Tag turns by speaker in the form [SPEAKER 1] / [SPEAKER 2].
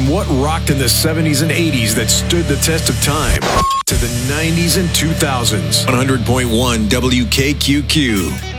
[SPEAKER 1] From what rocked in the 70s and 80s that stood the test of time to the 90s and 2000s. 100.1 WKQQ.